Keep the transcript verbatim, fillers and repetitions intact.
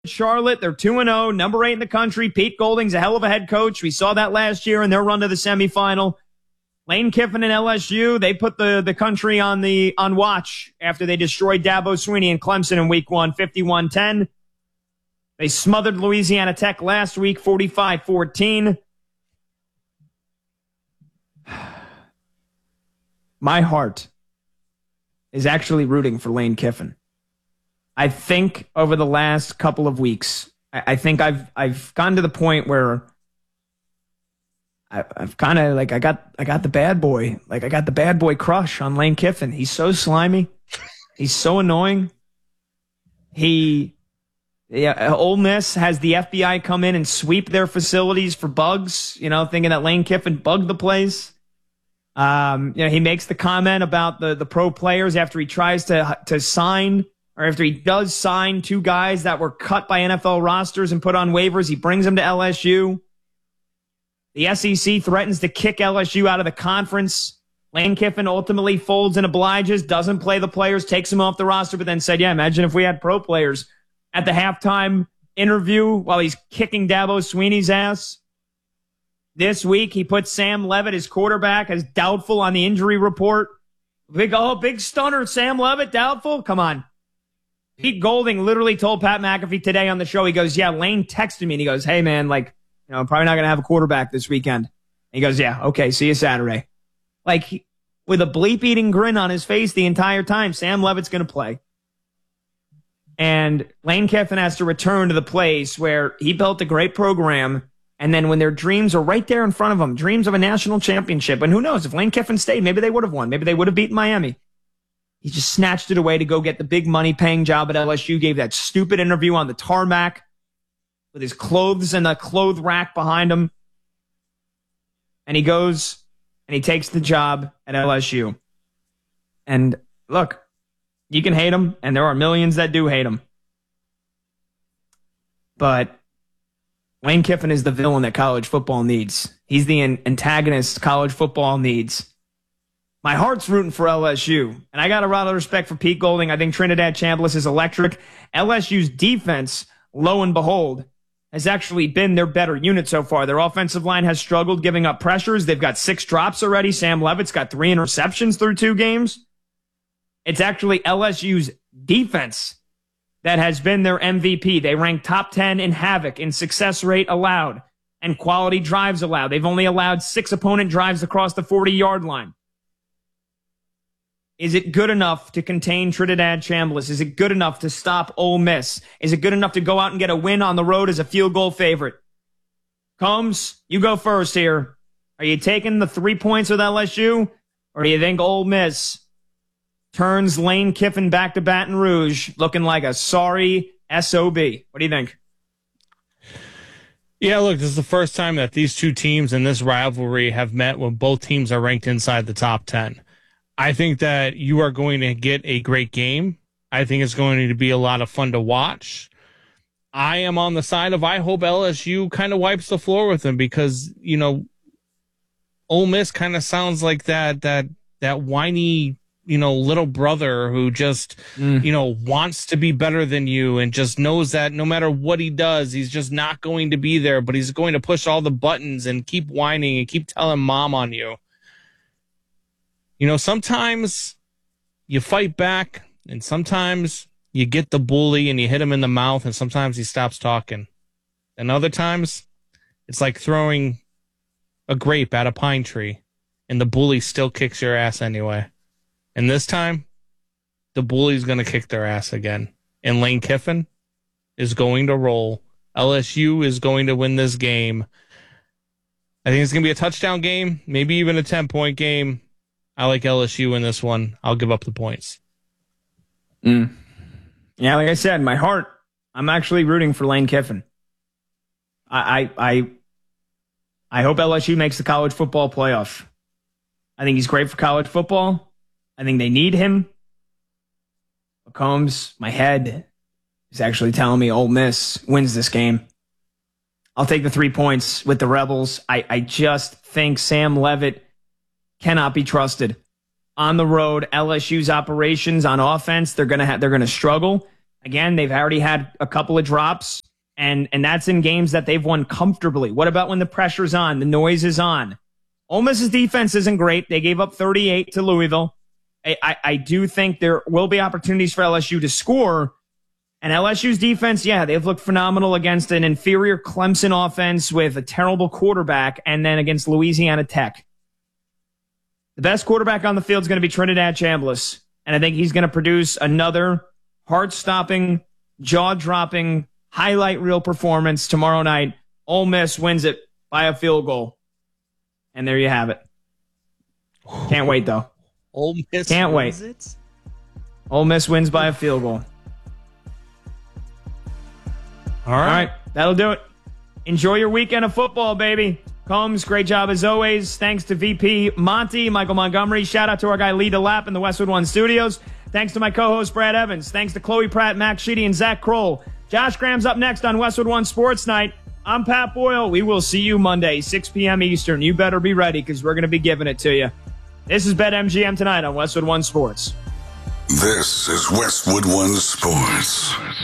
Charlotte, they're two and oh, number eight in the country. Pete Golding's a hell of a head coach. We saw that last year in their run to the semifinal. Lane Kiffin and L S U, they put the, the country on the on watch after they destroyed Dabo Swinney and Clemson in week one, fifty-one ten. They smothered Louisiana Tech last week, forty-five fourteen. My heart is actually rooting for Lane Kiffin. I think over the last couple of weeks, I, I think I've I've gotten to the point where I, I've kind of like I got I got the bad boy like I got the bad boy crush on Lane Kiffin. He's so slimy, he's so annoying. He, yeah, Ole Miss has the F B I come in and sweep their facilities for bugs. You know, thinking that Lane Kiffin bugged the place. Um, you know, he makes the comment about the the pro players after he tries to to sign. Or after he does sign two guys that were cut by N F L rosters and put on waivers, he brings them to L S U. The S E C threatens to kick L S U out of the conference. Lane Kiffin ultimately folds and obliges, doesn't play the players, takes them off the roster, but then said, yeah, imagine if we had pro players at the halftime interview while he's kicking Dabo Swinney's ass. This week, he put Sam Levitt, his quarterback, as doubtful on the injury report. Big, oh, big stunner, Sam Levitt, doubtful? Come on. Pete Golding literally told Pat McAfee today on the show, he goes, yeah, Lane texted me, and he goes, hey, man, like, you know, I'm probably not going to have a quarterback this weekend. And he goes, yeah, okay, see you Saturday. Like, he, with a bleep-eating grin on his face the entire time, Sam Levitt's going to play. And Lane Kiffin has to return to the place where he built a great program, and then when their dreams are right there in front of him, dreams of a national championship, and who knows, if Lane Kiffin stayed, maybe they would have won. Maybe they would have beaten Miami. He just snatched it away to go get the big money-paying job at L S U, gave that stupid interview on the tarmac with his clothes and the clothes rack behind him. And he goes and he takes the job at L S U. And look, you can hate him, and there are millions that do hate him. But Lane Kiffin is the villain that college football needs. He's the antagonist college football needs. My heart's rooting for L S U, and I got a lot of respect for Pete Golding. I think Trinidad Chambliss is electric. L S U's defense, lo and behold, has actually been their better unit so far. Their offensive line has struggled giving up pressures. They've got six drops already. Sam Levitt's got three interceptions through two games. It's actually L S U's defense that has been their M V P. They rank top ten in havoc, in success rate allowed, and quality drives allowed. They've only allowed six opponent drives across the forty-yard line. Is it good enough to contain Trinidad Chambliss? Is it good enough to stop Ole Miss? Is it good enough to go out and get a win on the road as a field goal favorite? Combs, you go first here. Are you taking the three points with L S U? Or do you think Ole Miss turns Lane Kiffin back to Baton Rouge looking like a sorry S O B? What do you think? Yeah, look, this is the first time that these two teams in this rivalry have met when both teams are ranked inside the top ten. I think that you are going to get a great game. I think it's going to be a lot of fun to watch. I am on the side of I hope L S U kind of wipes the floor with them because, you know, Ole Miss kind of sounds like that that that whiny, you know, little brother who just, mm. you know, wants to be better than you and just knows that no matter what he does, he's just not going to be there, but he's going to push all the buttons and keep whining and keep telling mom on you. You know, sometimes you fight back, and sometimes you get the bully and you hit him in the mouth, and sometimes he stops talking. And other times, it's like throwing a grape at a pine tree, and the bully still kicks your ass anyway. And this time, the bully's going to kick their ass again. And Lane Kiffin is going to roll. L S U is going to win this game. I think it's going to be a touchdown game, maybe even a ten-point game. I like L S U in this one. I'll give up the points. Mm. Yeah, like I said, my heart, I'm actually rooting for Lane Kiffin. I, I, I, I hope L S U makes the college football playoff. I think he's great for college football. I think they need him. Combs, my head is actually telling me Ole Miss wins this game. I'll take the three points with the Rebels. I, I just think Sam Levitt cannot be trusted. On the road, L S U's operations on offense, they're gonna have, they're gonna struggle. Again, they've already had a couple of drops, and, and that's in games that they've won comfortably. What about when the pressure's on, the noise is on? Ole Miss's defense isn't great. They gave up thirty-eight to Louisville. I, I, I do think there will be opportunities for L S U to score. And L S U's defense, yeah, they've looked phenomenal against an inferior Clemson offense with a terrible quarterback, and then against Louisiana Tech. The best quarterback on the field is going to be Trinidad Chambliss, and I think he's going to produce another heart-stopping, jaw-dropping, highlight reel performance tomorrow night. Ole Miss wins it by a field goal. And there you have it. Can't wait, though. Ole Miss Can't wait. It? Ole Miss wins by a field goal. All right. All right, that'll do it. Enjoy your weekend of football, baby. Combs, great job as always. Thanks to V P Monty, Michael Montgomery. Shout out to our guy Lee DeLapp in the Westwood One Studios. Thanks to my co-host Brad Evans. Thanks to Chloe Pratt, Max Sheedy, and Zach Kroll. Josh Graham's up next on Westwood One Sports Night. I'm Pat Boyle. We will see you Monday, six p.m. Eastern. You better be ready because we're going to be giving it to you. This is BetMGM tonight on Westwood One Sports. This is Westwood One Sports.